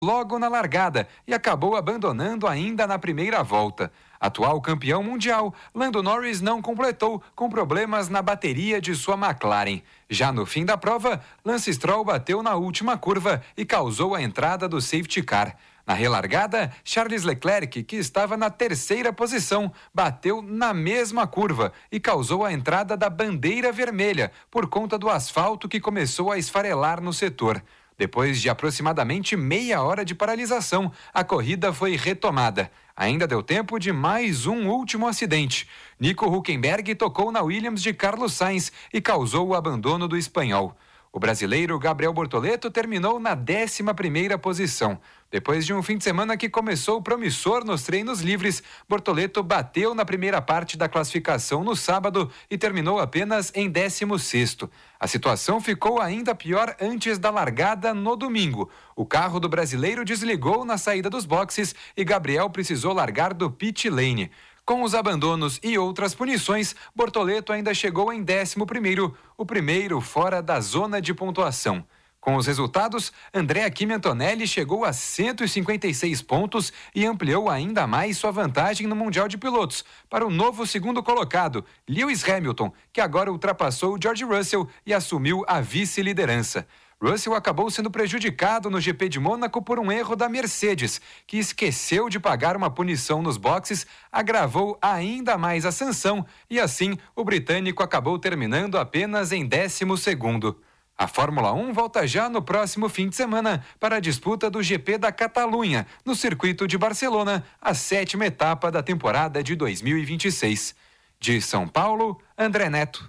logo na largada e acabou abandonando ainda na primeira volta. Atual campeão mundial, Lando Norris não completou com problemas na bateria de sua McLaren. Já no fim da prova, Lance Stroll bateu na última curva e causou a entrada do safety car. Na relargada, Charles Leclerc, que estava na terceira posição, bateu na mesma curva e causou a entrada da bandeira vermelha por conta do asfalto que começou a esfarelar no setor. Depois de aproximadamente meia hora de paralisação, a corrida foi retomada. Ainda deu tempo de mais um último acidente. Nico Hülkenberg tocou na Williams de Carlos Sainz e causou o abandono do espanhol. O brasileiro Gabriel Bortoleto terminou na 11ª posição. Depois de um fim de semana que começou promissor nos treinos livres, Bortoleto bateu na primeira parte da classificação no sábado e terminou apenas em 16º. A situação ficou ainda pior antes da largada no domingo. O carro do brasileiro desligou na saída dos boxes e Gabriel precisou largar do pit lane. Com os abandonos e outras punições, Bortoleto ainda chegou em 11º, o primeiro fora da zona de pontuação. Com os resultados, Andrea Kimi Antonelli chegou a 156 pontos e ampliou ainda mais sua vantagem no Mundial de Pilotos para o novo segundo colocado, Lewis Hamilton, que agora ultrapassou George Russell e assumiu a vice-liderança. Russell acabou sendo prejudicado no GP de Mônaco por um erro da Mercedes, que esqueceu de pagar uma punição nos boxes, agravou ainda mais a sanção e assim o britânico acabou terminando apenas em 12º. A Fórmula 1 volta já no próximo fim de semana para a disputa do GP da Catalunha, no circuito de Barcelona, a 7ª etapa da temporada de 2026. De São Paulo, André Neto.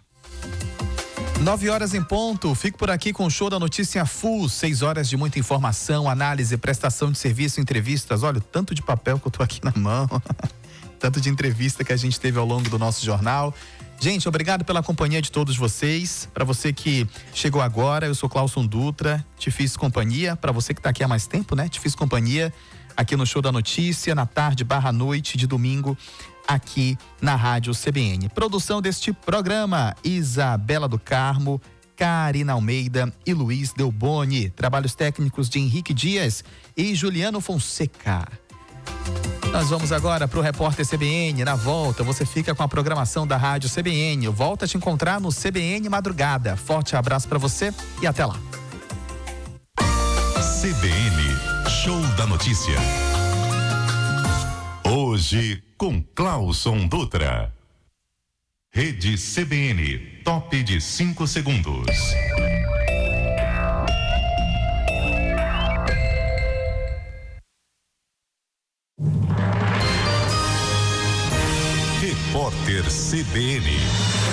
9 horas em ponto, fico por aqui com o Show da Notícia Full, 6 horas de muita informação, análise, prestação de serviço, entrevistas. Olha o tanto de papel que eu tô aqui na mão, tanto de entrevista que a gente teve ao longo do nosso jornal. Gente, obrigado pela companhia de todos vocês. Para você que chegou agora, eu sou Clauson Dutra, te fiz companhia. Para você que tá aqui há mais tempo, né? Te fiz companhia aqui no Show da Notícia, na tarde / noite de domingo, aqui na Rádio CBN. Produção deste programa, Isabela do Carmo, Karina Almeida e Luiz Delboni. Trabalhos técnicos de Henrique Dias e Juliano Fonseca. Nós vamos agora para o Repórter CBN. Na volta, você fica com a programação da Rádio CBN. Eu volto a te encontrar no CBN Madrugada. Forte abraço para você e até lá. CBN, Show da Notícia. Hoje com Clauson Dutra. Rede CBN, top de 5 segundos. Repórter CBN.